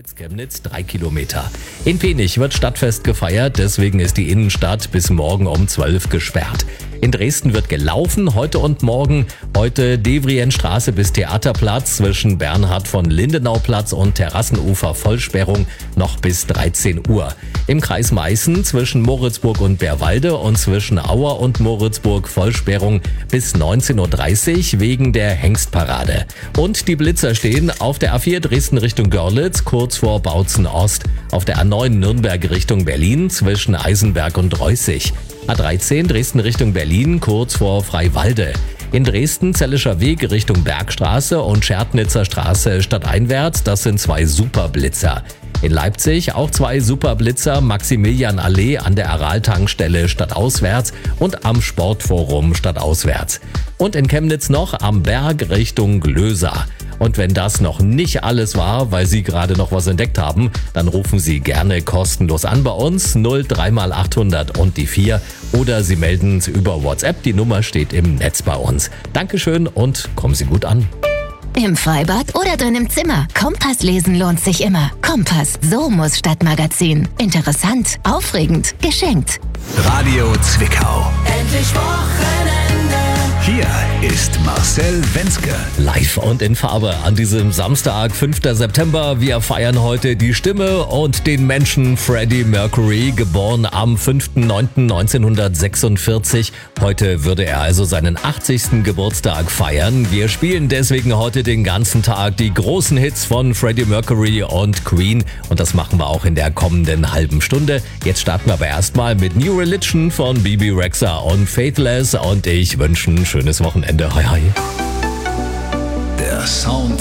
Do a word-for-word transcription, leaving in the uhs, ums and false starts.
Chemnitz drei Kilometer. In Penich wird Stadtfest gefeiert, deswegen ist die Innenstadt bis morgen um zwölf gesperrt. In Dresden wird gelaufen, heute und morgen. Heute Devrienstraße bis Theaterplatz, zwischen Bernhard von Lindenauplatz und Terrassenufer Vollsperrung noch bis dreizehn Uhr. Im Kreis Meißen zwischen Moritzburg und Bärwalde und zwischen Auer und Moritzburg Vollsperrung bis neunzehn Uhr dreißig wegen der Hengstparade. Und die Blitzer stehen auf der A vier Dresden Richtung Görlitz, kurz vor Bautzen Ost, auf der A neun Nürnberg Richtung Berlin zwischen Eisenberg und Reußig, A dreizehn Dresden Richtung Berlin, kurz vor Freiwalde. In Dresden Zellischer Weg Richtung Bergstraße und Schärtnitzer Straße stadteinwärts, das sind zwei Superblitzer. In Leipzig auch zwei Superblitzer, Maximilianallee an der Aral-Tankstelle stadtauswärts und am Sportforum stadtauswärts. Und in Chemnitz noch am Berg Richtung Glösa. Und wenn das noch nicht alles war, weil Sie gerade noch was entdeckt haben, dann rufen Sie gerne kostenlos an bei uns, null drei mal achthundert und die vier, oder Sie melden es über WhatsApp, die Nummer steht im Netz bei uns. Dankeschön und kommen Sie gut an. Im Freibad oder drin im Zimmer. Kompass lesen lohnt sich immer. Kompass, so muss Stadtmagazin. Interessant, aufregend, geschenkt. Radio Zwickau. Endlich Wochenende. Hier ist Marcel Wenzke. Live und in Farbe an diesem Samstag, fünften September. Wir feiern heute die Stimme und den Menschen Freddie Mercury, geboren am fünften neunten neunzehnhundertsechsundvierzig. Heute würde er also seinen achtzigsten Geburtstag feiern. Wir spielen deswegen heute den ganzen Tag die großen Hits von Freddie Mercury und Queen. Und das machen wir auch in der kommenden halben Stunde. Jetzt starten wir aber erstmal mit New Religion von Bibi Rexha und Faithless. Und ich wünsche ein schönes Wochenende. Hi, hi. Der Sound